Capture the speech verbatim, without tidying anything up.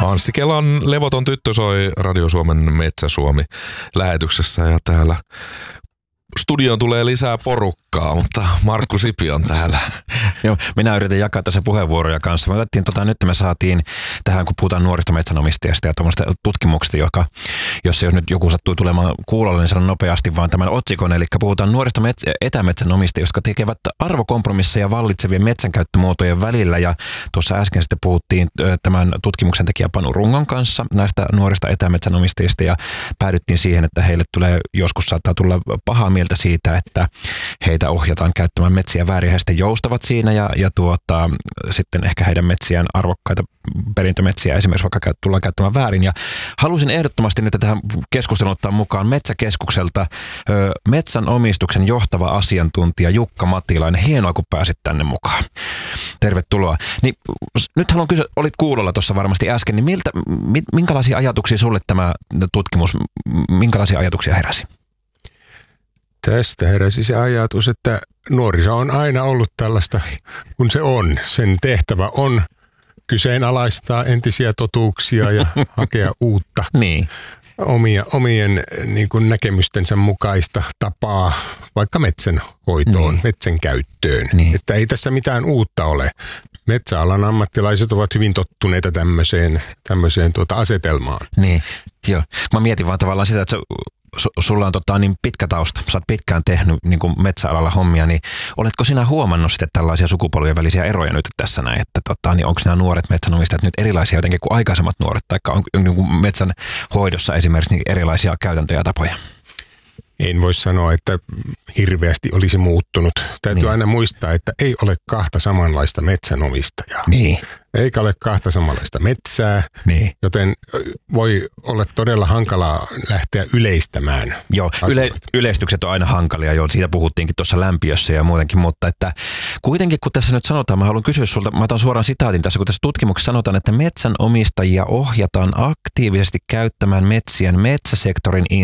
Anssi Kelan Levoton tyttö soi Radio Suomen Metsä Suomi -lähetyksessä ja täällä studioon tulee lisää porukkaa, mutta Markku Sipi on täällä. Joo, minä yritän jakaa tässä puheenvuoroja kanssa. Me otettiin, tota, nyt me saatiin tähän, kun puhutaan nuorista metsänomistajista ja tuommoista tutkimuksesta, joka, jos jos nyt joku sattuu tulemaan kuulolle, niin sanon nopeasti vaan tämän otsikon. Eli puhutaan nuorista metsä, etämetsänomistajista, jotka tekevät arvokompromisseja vallitsevien metsänkäyttömuotojen välillä. Ja tuossa äsken sitten puhuttiin tämän tutkimuksen tekijä Panu Rungon kanssa näistä nuorista etämetsänomistajista ja päädyttiin siihen, että heille tulee joskus saattaa tulla pahaa mieltä siitä, että heitä ohjataan käyttämään metsiä väärin. He sitten joustavat siinä ja, ja tuota, sitten ehkä heidän metsiään, arvokkaita perintömetsiä esimerkiksi vaikka tullaan käyttämään väärin. Ja halusin ehdottomasti nyt tähän keskusteluun ottaa mukaan Metsäkeskukselta ö, metsänomistuksen johtava asiantuntija Jukka Matilainen. Hienoa, kun pääsit tänne mukaan. Tervetuloa. Niin, nyt haluan kysyä, olit kuulolla tuossa varmasti äsken, niin miltä, minkälaisia ajatuksia sulle tämä tutkimus, minkälaisia ajatuksia heräsi? Tästä heräsi se ajatus, että nuoriso on aina ollut tällaista, kun se on. Sen tehtävä on kyseenalaistaa entisiä totuuksia ja hakea uutta, niin. omia, omien niin kuin näkemystensä mukaista tapaa vaikka metsänhoitoon, niin. metsän käyttöön. Niin. Että ei tässä mitään uutta ole. Metsäalan ammattilaiset ovat hyvin tottuneita tämmöiseen, tämmöiseen tuota asetelmaan. Niin, joo. Mä mietin vaan tavallaan sitä, että se sulla on tota, niin pitkä tausta, sä oot pitkään tehnyt niin kuin metsäalalla hommia, niin oletko sinä huomannut sitten tällaisia sukupolvien välisiä eroja nyt tässä näin, että tota, niin onko nämä nuoret metsänomistajat nyt erilaisia jotenkin kuin aikaisemmat nuoret, tai on niin kuin metsän hoidossa esimerkiksi niin erilaisia käytäntöjä ja tapoja? En voi sanoa, että hirveästi olisi muuttunut. Täytyy niin. aina muistaa, että ei ole kahta samanlaista metsänomistajaa. Niin. Eikä ole kahta samanlaista metsää, niin. joten voi olla todella hankalaa lähteä yleistämään. Joo, yle, yleistykset on aina hankalia, joo, siitä puhuttiinkin tuossa lämpiössä ja muutenkin, mutta että kuitenkin kun tässä nyt sanotaan, mä haluan kysyä sulta, mä otan suoraan sitaatin tässä, kun tässä tutkimuksessa sanotaan, että metsänomistajia ohjataan aktiivisesti käyttämään metsien metsäsektorin